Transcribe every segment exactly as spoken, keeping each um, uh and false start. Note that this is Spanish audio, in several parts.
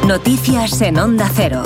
Noticias en Onda Cero.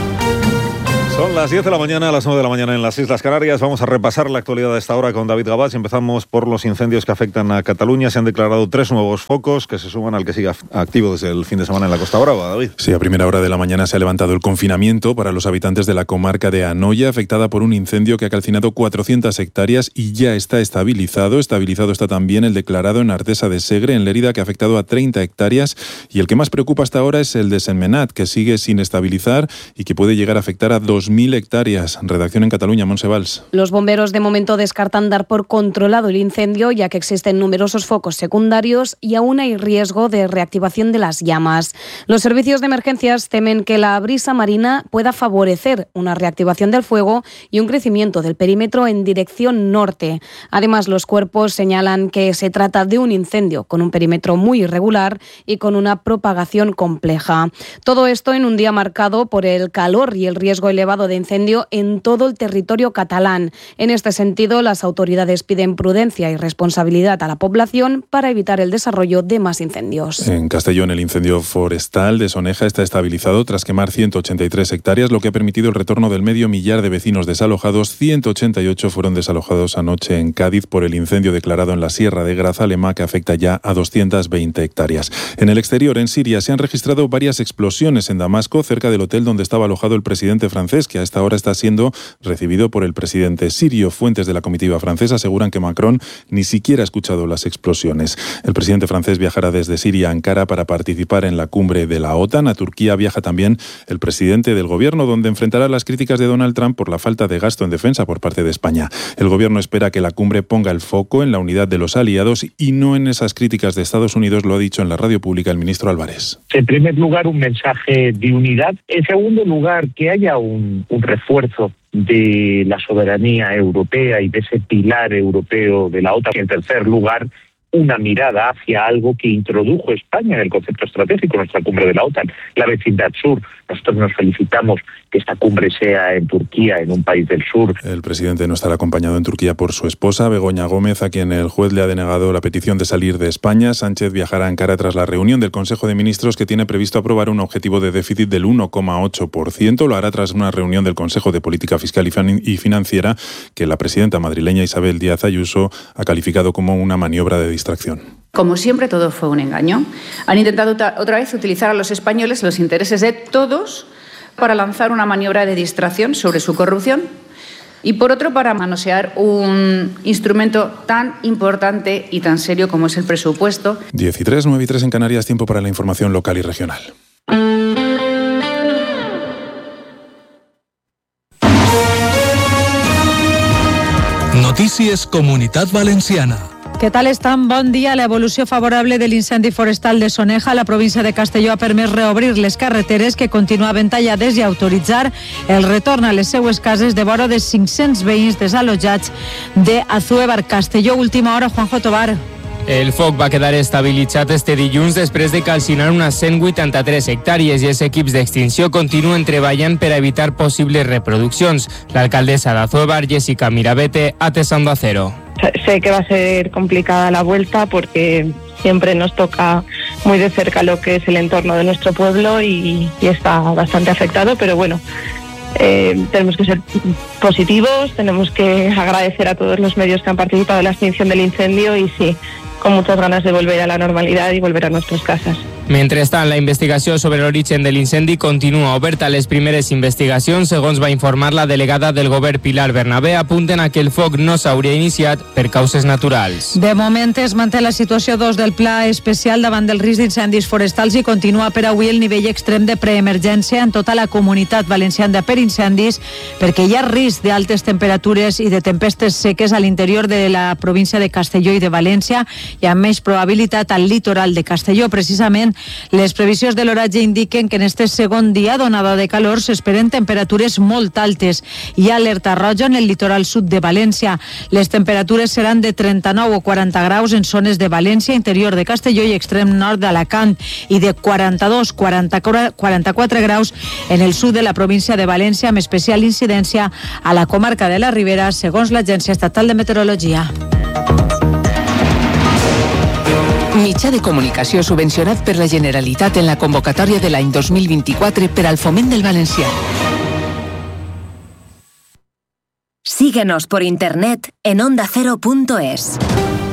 Son las diez de la mañana, a las nueve de la mañana en las Islas Canarias. Vamos a repasar la actualidad de esta hora con David Gabás. Empezamos por los incendios que afectan a Cataluña. Se han declarado tres nuevos focos que se suman al que sigue activo desde el fin de semana en la Costa Brava. David. Sí, a primera hora de la mañana se ha levantado el confinamiento para los habitantes de la comarca de Anoia, afectada por un incendio que ha calcinado cuatrocientas hectáreas y ya está estabilizado. Estabilizado está también el declarado en Artesa de Segre, en Lérida, que ha afectado a treinta hectáreas. Y el que más preocupa hasta ahora es el de Sentmenat, que sigue sin estabilizar y que puede llegar a afectar a dos mil hectáreas. Redacción en Cataluña, Montse Valls. Los bomberos de momento descartan dar por controlado el incendio, ya que existen numerosos focos secundarios y aún hay riesgo de reactivación de las llamas. Los servicios de emergencias temen que la brisa marina pueda favorecer una reactivación del fuego y un crecimiento del perímetro en dirección norte. Además, los cuerpos señalan que se trata de un incendio con un perímetro muy irregular y con una propagación compleja. Todo esto en un día marcado por el calor y el riesgo elevado de incendio en todo el territorio catalán. En este sentido, las autoridades piden prudencia y responsabilidad a la población para evitar el desarrollo de más incendios. En Castellón, el incendio forestal de Soneja está estabilizado tras quemar ciento ochenta y tres hectáreas, lo que ha permitido el retorno del medio millar de vecinos desalojados. ciento ochenta y ocho fueron desalojados anoche en Cádiz por el incendio declarado en la Sierra de Grazalema, que afecta ya a doscientas veinte hectáreas. En el exterior, en Siria, se han registrado varias explosiones en Damasco, cerca del hotel donde estaba alojado el presidente francés, que a esta hora está siendo recibido por el presidente sirio. Fuentes de la comitiva francesa aseguran que Macron ni siquiera ha escuchado las explosiones. El presidente francés viajará desde Siria a Ankara para participar en la cumbre de la OTAN. A Turquía viaja también el presidente del gobierno, donde enfrentará las críticas de Donald Trump por la falta de gasto en defensa por parte de España. El gobierno espera que la cumbre ponga el foco en la unidad de los aliados y no en esas críticas de Estados Unidos, lo ha dicho en la radio pública el ministro Álvarez. En primer lugar, un mensaje de unidad. En segundo lugar, que haya un, un refuerzo de la soberanía europea y de ese pilar europeo de la OTAN. Y en tercer lugar, una mirada hacia algo que introdujo España en el concepto estratégico, nuestra cumbre de la OTAN, la vecindad sur. Nosotros nos felicitamos que esta cumbre sea en Turquía, en un país del sur. El presidente no estará acompañado en Turquía por su esposa, Begoña Gómez, a quien el juez le ha denegado la petición de salir de España. Sánchez viajará a Ankara tras la reunión del Consejo de Ministros, que tiene previsto aprobar un objetivo de déficit del uno coma ocho por ciento. Lo hará tras una reunión del Consejo de Política Fiscal y Financiera, que la presidenta madrileña Isabel Díaz Ayuso ha calificado como una maniobra de distracción. Como siempre, todo fue un engaño. Han intentado otra vez utilizar a los españoles, los intereses de todos, para lanzar una maniobra de distracción sobre su corrupción y, por otro, para manosear un instrumento tan importante y tan serio como es el presupuesto. diez y tres, nueve y tres en Canarias, tiempo para la información local y regional. Notícies Comunitat Valenciana. Què tal estan? Bon dia. L'evolució favorable de l'incendi forestal de Soneja a la província de Castelló ha permès reobrir les carreteres que continuaven tallades i autoritzar el retorn a les seues cases de vora de cinc-cents veïns desallotjats de Azuévar. Castelló, última hora, Juanjo Tobar. El foc va quedar estabilitzat este dilluns després de calcinar unes cent vuitanta-tres hectàrees i els equips d'extinció continuen treballant per a evitar possibles reproduccions. L'alcaldessa d'Azuévar, Jessica Mirabete, a Onda Cero. Sé que va a ser complicada la vuelta porque siempre nos toca muy de cerca lo que es el entorno de nuestro pueblo y, y está bastante afectado, pero bueno, eh, tenemos que ser positivos, tenemos que agradecer a todos los medios que han participado en la extinción del incendio y sí, con muchas ganas de volver a la normalidad y volver a nuestras casas. Mentrestant, la investigació sobre l'origen de l'incendi continua oberta. Les primeres investigacions, segons va informar la delegada del govern Pilar Bernabé, apunten a que el foc no s'hauria iniciat per causes naturals. De moment es manté la situació dos del Pla Especial davant del risc d'incendis forestals i continua per avui el nivell extrem de preemergència en tota la comunitat valenciana per incendis, perquè hi ha risc d'altes temperatures i de tempestes seques a l'interior de la província de Castelló i de València i amb més probabilitat al litoral de Castelló. Precisament, les previsions de l'oratge indiquen que en este segon dia donada de calor s'esperen temperatures molt altes. Hi ha alerta roja en el litoral sud de València. Les temperatures seran de trenta-nou o quaranta graus en zones de València, interior de Castelló i extrem nord d'Alacant i de quaranta-dos a quaranta-quatre graus en el sud de la província de València, amb especial incidència a la comarca de la Ribera, segons l'Agència Estatal de Meteorologia. mitjà de comunicació subvencionat per la Generalitat en la convocatòria de l'any dos mil vint-i-quatre per al foment del valencià. Síguenos por internet en onda cero punto es.